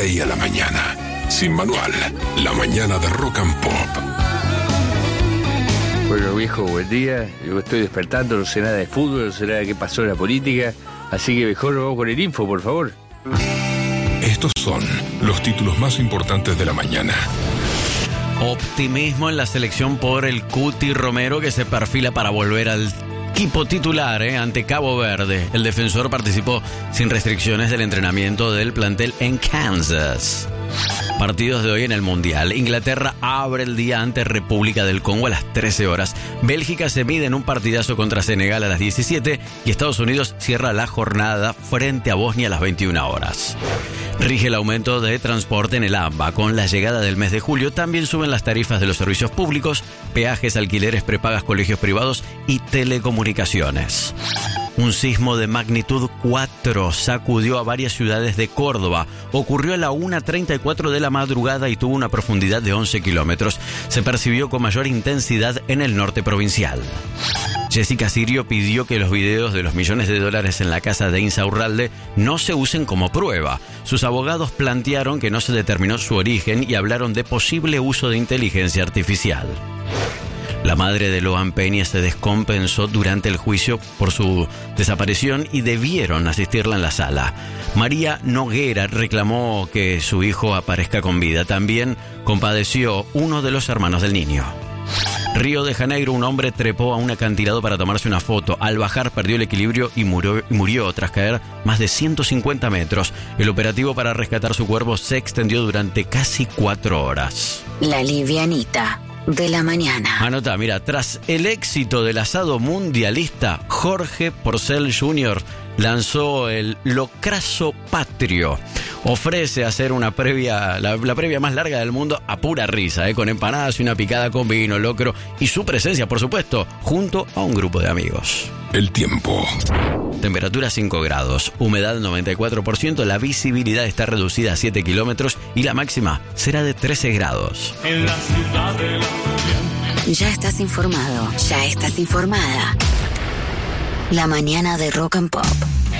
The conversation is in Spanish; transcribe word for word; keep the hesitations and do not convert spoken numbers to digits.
play a la mañana. Sin manual, la mañana de Rock and Pop. Bueno, viejo, buen día. Yo estoy despertando, no sé nada de fútbol, no sé nada de qué pasó en la política. Así que mejor vamos con el info, por favor. Estos son los títulos más importantes de la mañana. Optimismo en la selección por el Cuti Romero, que se perfila para volver al equipo titular eh, ante Cabo Verde. El defensor participó sin restricciones del entrenamiento del plantel en Kansas. Partidos de hoy en el Mundial. Inglaterra abre el día ante República del Congo a las trece horas. Bélgica se mide en un partidazo contra Senegal a las diecisiete. Y Estados Unidos cierra la jornada frente a Bosnia a las veintiuna horas. Rige el aumento de transporte en el AMBA. Con la llegada del mes de julio también suben las tarifas de los servicios públicos, peajes, alquileres, prepagas, colegios privados y telecomunicaciones. Un sismo de magnitud cuatro sacudió a varias ciudades de Córdoba. Ocurrió a la una treinta y cuatro de la madrugada y tuvo una profundidad de once kilómetros. Se percibió con mayor intensidad en el norte provincial. Jessica Sirio pidió que los videos de los millones de dólares en la casa de Insaurralde no se usen como prueba. Sus abogados plantearon que no se determinó su origen y hablaron de posible uso de inteligencia artificial. La madre de Loan Peña se descompensó durante el juicio por su desaparición y debieron asistirla en la sala. María Noguera reclamó que su hijo aparezca con vida. También compadeció uno de los hermanos del niño. Río de Janeiro, un hombre trepó a un acantilado para tomarse una foto. Al bajar perdió el equilibrio y murió, murió tras caer más de ciento cincuenta metros. El operativo para rescatar su cuerpo se extendió durante casi cuatro horas. La livianita de la mañana. Anota, mira, tras el éxito del asado mundialista, Jorge Porcel junior lanzó el Locrazo Patrio. Ofrece hacer una previa, la, la previa más larga del mundo a pura risa, eh, con empanadas y una picada con vino, locro y su presencia, por supuesto, junto a un grupo de amigos. El tiempo. Temperatura cinco grados, humedad noventa y cuatro por ciento, la visibilidad está reducida a siete kilómetros y la máxima será de trece grados. En la ciudad de la... Ya estás informado, ya estás informada. La mañana de Rock and Pop.